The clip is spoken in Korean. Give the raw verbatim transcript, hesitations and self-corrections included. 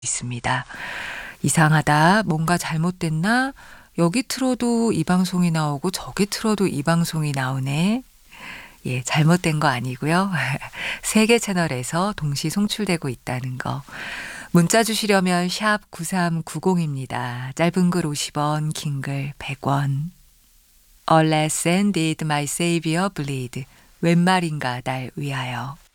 있습니다. 이상하다. 뭔가 잘못됐나? 여기 틀어도 이 방송이 나오고 저기 틀어도 이 방송이 나오네. 예, 잘못된 거 아니고요. 세 개 채널에서 동시 송출되고 있다는 거. 문자 주시려면 샵 구삼구공입니다. 짧은 글 오십 원, 긴 글 백 원. Alas and did my savior bleed? 웬 말인가 날 위하여.